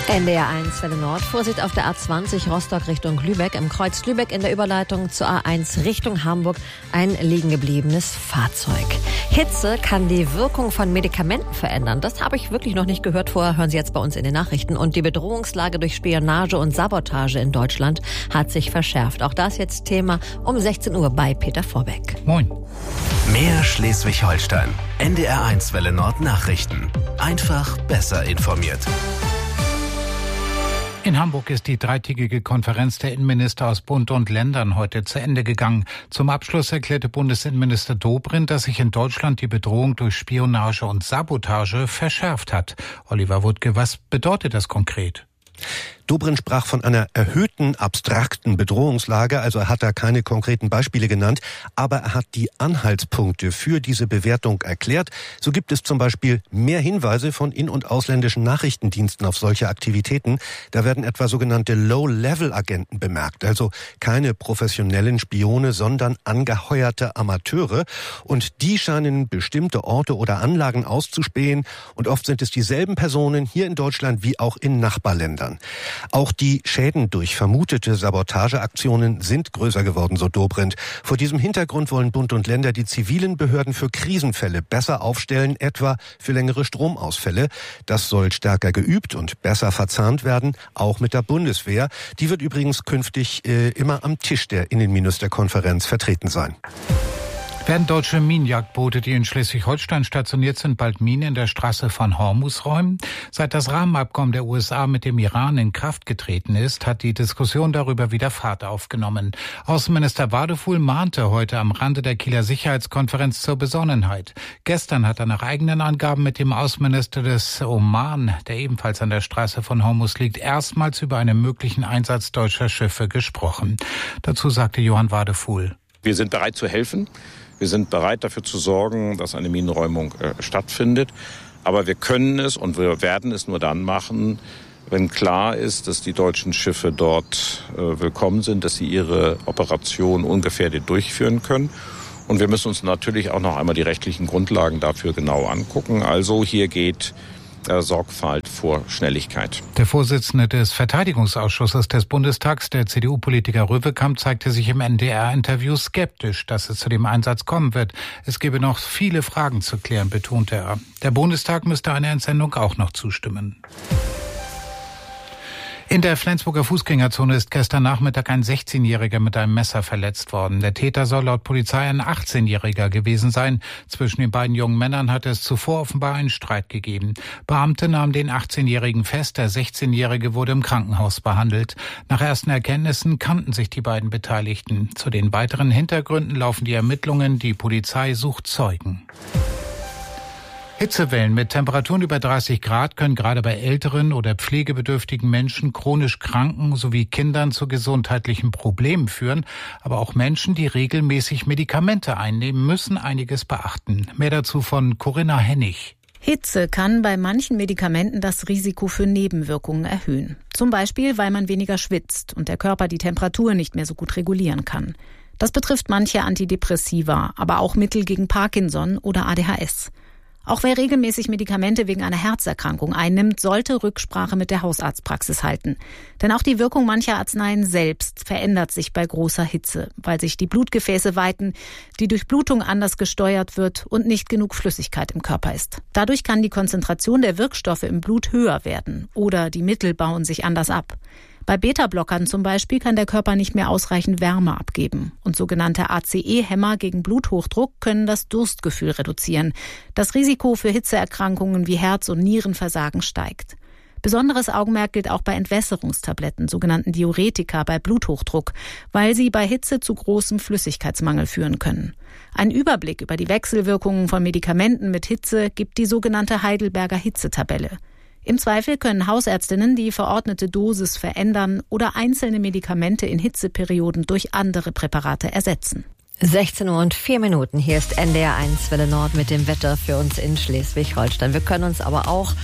NDR 1 Welle Nord. Vorsicht auf der A20 Rostock Richtung Lübeck. Im Kreuz Lübeck in der Überleitung zur A1 Richtung Hamburg ein liegengebliebenes Fahrzeug. Hitze kann die Wirkung von Medikamenten verändern. Das habe ich wirklich noch nicht gehört. Vorher hören Sie jetzt bei uns in den Nachrichten. Und die Bedrohungslage durch Spionage und Sabotage in Deutschland hat sich verschärft. Auch das jetzt Thema um 16 Uhr bei Peter Vorbeck. Moin. Mehr Schleswig-Holstein. NDR 1 Welle Nord Nachrichten. Einfach besser informiert. In Hamburg ist die dreitägige Konferenz der Innenminister aus Bund und Ländern heute zu Ende gegangen. Zum Abschluss erklärte Bundesinnenminister Dobrindt, dass sich in Deutschland die Bedrohung durch Spionage und Sabotage verschärft hat. Oliver Wuttke, was bedeutet das konkret? Dobrindt sprach von einer erhöhten, abstrakten Bedrohungslage, also er hat da keine konkreten Beispiele genannt, aber er hat die Anhaltspunkte für diese Bewertung erklärt. So gibt es zum Beispiel mehr Hinweise von in- und ausländischen Nachrichtendiensten auf solche Aktivitäten. Da werden etwa sogenannte Low-Level-Agenten bemerkt, also keine professionellen Spione, sondern angeheuerte Amateure. Und die scheinen bestimmte Orte oder Anlagen auszuspähen. Und oft sind es dieselben Personen hier in Deutschland wie auch in Nachbarländern. Auch die Schäden durch vermutete Sabotageaktionen sind größer geworden, so Dobrindt. Vor diesem Hintergrund wollen Bund und Länder die zivilen Behörden für Krisenfälle besser aufstellen, etwa für längere Stromausfälle. Das soll stärker geübt und besser verzahnt werden, auch mit der Bundeswehr. Die wird übrigens künftig immer am Tisch der Innenministerkonferenz vertreten sein. Werden deutsche Minenjagdboote, die in Schleswig-Holstein stationiert sind, bald Minen in der Straße von Hormuz räumen? Seit das Rahmenabkommen der USA mit dem Iran in Kraft getreten ist, hat die Diskussion darüber wieder Fahrt aufgenommen. Außenminister Wadefuhl mahnte heute am Rande der Kieler Sicherheitskonferenz zur Besonnenheit. Gestern hat er nach eigenen Angaben mit dem Außenminister des Oman, der ebenfalls an der Straße von Hormuz liegt, erstmals über einen möglichen Einsatz deutscher Schiffe gesprochen. Dazu sagte Johann Wadefuhl: Wir sind bereit zu helfen. Wir sind bereit dafür zu sorgen, dass eine Minenräumung stattfindet. Aber wir können es und wir werden es nur dann machen, wenn klar ist, dass die deutschen Schiffe dort willkommen sind, dass sie ihre Operation ungefährdet durchführen können. Und wir müssen uns natürlich auch noch einmal die rechtlichen Grundlagen dafür genau angucken. Also hier geht Sorgfalt vor Schnelligkeit. Der Vorsitzende des Verteidigungsausschusses des Bundestags, der CDU-Politiker Röwekamp, zeigte sich im NDR-Interview skeptisch, dass es zu dem Einsatz kommen wird. Es gebe noch viele Fragen zu klären, betonte er. Der Bundestag müsste einer Entsendung auch noch zustimmen. In der Flensburger Fußgängerzone ist gestern Nachmittag ein 16-Jähriger mit einem Messer verletzt worden. Der Täter soll laut Polizei ein 18-Jähriger gewesen sein. Zwischen den beiden jungen Männern hatte es zuvor offenbar einen Streit gegeben. Beamte nahmen den 18-Jährigen fest, der 16-Jährige wurde im Krankenhaus behandelt. Nach ersten Erkenntnissen kannten sich die beiden Beteiligten. Zu den weiteren Hintergründen laufen die Ermittlungen. Die Polizei sucht Zeugen. Hitzewellen mit Temperaturen über 30 Grad können gerade bei älteren oder pflegebedürftigen Menschen, chronisch Kranken sowie Kindern zu gesundheitlichen Problemen führen. Aber auch Menschen, die regelmäßig Medikamente einnehmen, müssen einiges beachten. Mehr dazu von Corinna Hennig. Hitze kann bei manchen Medikamenten das Risiko für Nebenwirkungen erhöhen. Zum Beispiel, weil man weniger schwitzt und der Körper die Temperatur nicht mehr so gut regulieren kann. Das betrifft manche Antidepressiva, aber auch Mittel gegen Parkinson oder ADHS. Auch wer regelmäßig Medikamente wegen einer Herzerkrankung einnimmt, sollte Rücksprache mit der Hausarztpraxis halten. Denn auch die Wirkung mancher Arzneien selbst verändert sich bei großer Hitze, weil sich die Blutgefäße weiten, die Durchblutung anders gesteuert wird und nicht genug Flüssigkeit im Körper ist. Dadurch kann die Konzentration der Wirkstoffe im Blut höher werden oder die Mittel bauen sich anders ab. Bei Beta-Blockern zum Beispiel kann der Körper nicht mehr ausreichend Wärme abgeben. Und sogenannte ACE-Hämmer gegen Bluthochdruck können das Durstgefühl reduzieren. Das Risiko für Hitzeerkrankungen wie Herz- und Nierenversagen steigt. Besonderes Augenmerk gilt auch bei Entwässerungstabletten, sogenannten Diuretika bei Bluthochdruck, weil sie bei Hitze zu großem Flüssigkeitsmangel führen können. Ein Überblick über die Wechselwirkungen von Medikamenten mit Hitze gibt die sogenannte Heidelberger Hitzetabelle. Im Zweifel können Hausärztinnen die verordnete Dosis verändern oder einzelne Medikamente in Hitzeperioden durch andere Präparate ersetzen. 16:04 Uhr. Hier ist NDR 1 Welle Nord mit dem Wetter für uns in Schleswig-Holstein. Wir können uns aber auch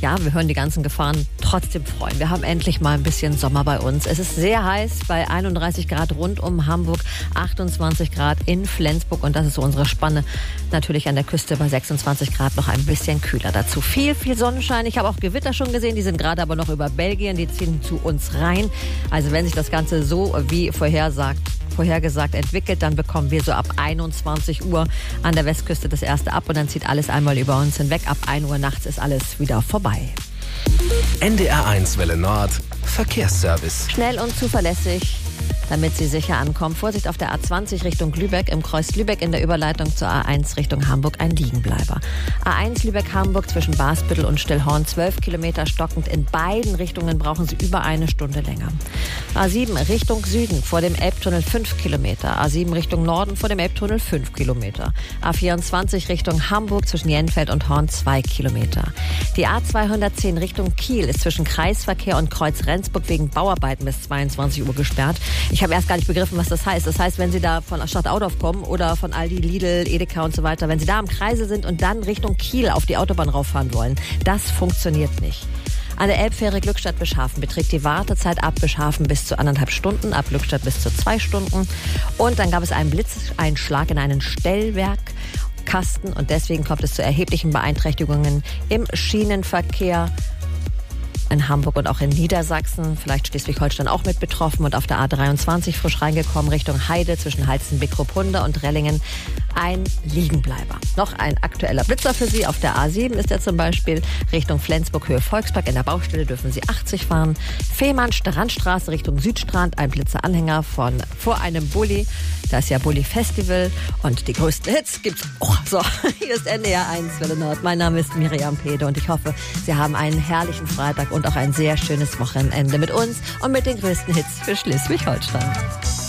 ja, wir hören die ganzen Gefahren trotzdem freuen. Wir haben endlich mal ein bisschen Sommer bei uns. Es ist sehr heiß bei 31 Grad rund um Hamburg, 28 Grad in Flensburg und das ist so unsere Spanne. Natürlich an der Küste bei 26 Grad noch ein bisschen kühler. Dazu viel Sonnenschein. Ich habe auch Gewitter schon gesehen, die sind gerade aber noch über Belgien, die ziehen zu uns rein. Also wenn sich das Ganze so wie vorhergesagt entwickelt, dann bekommen wir so ab 21 Uhr an der Westküste das erste ab und dann zieht alles einmal über uns hinweg. Ab 1 Uhr nachts ist alles wieder vorbei. NDR1 Welle Nord, Verkehrsservice. Schnell und zuverlässig, damit Sie sicher ankommen. Vorsicht auf der A20 Richtung Lübeck, im Kreuz Lübeck in der Überleitung zur A1 Richtung Hamburg ein Liegenbleiber. A1 Lübeck-Hamburg zwischen Basbüttel und Stillhorn 12 Kilometer stockend. In beiden Richtungen brauchen Sie über eine Stunde länger. A7 Richtung Süden vor dem Elbtunnel 5 Kilometer. A7 Richtung Norden vor dem Elbtunnel 5 Kilometer. A24 Richtung Hamburg zwischen Jenfeld und Horn 2 Kilometer. Die A210 Richtung Kiel ist zwischen Kreisverkehr und Kreuz Rendsburg wegen Bauarbeiten bis 22 Uhr gesperrt. Ich habe erst gar nicht begriffen, was das heißt. Das heißt, wenn Sie da von Stadtaudorf kommen oder von Aldi, Lidl, Edeka und so weiter, wenn Sie da am Kreise sind und dann Richtung Kiel auf die Autobahn rauffahren wollen, das funktioniert nicht. An der Elbfähre Glückstadt-Bischhafen beträgt die Wartezeit ab Bischhafen bis zu 1,5 Stunden, ab Glückstadt bis zu 2 Stunden. Und dann gab es einen Blitzeinschlag in einen Stellwerkkasten und deswegen kommt es zu erheblichen Beeinträchtigungen im Schienenverkehr in Hamburg und auch in Niedersachsen, vielleicht Schleswig-Holstein auch mit betroffen und auf der A23 frisch reingekommen Richtung Heide zwischen Halstenbeck-Ruppunda und Rellingen ein Liegenbleiber. Noch ein aktueller Blitzer für Sie. Auf der A7 ist er zum Beispiel Richtung Flensburg, Höhe Volkspark. In der Baustelle dürfen Sie 80 fahren. Fehmarn-Strandstraße Richtung Südstrand, ein Blitzeranhänger vor einem Bulli. Da ist ja Bulli-Festival und die größten Hits gibt's. Oh, so, hier ist NDR1 Welle Nord. Mein Name ist Miriam Pede und ich hoffe, Sie haben einen herrlichen Freitag und auch ein sehr schönes Wochenende mit uns und mit den größten Hits für Schleswig-Holstein.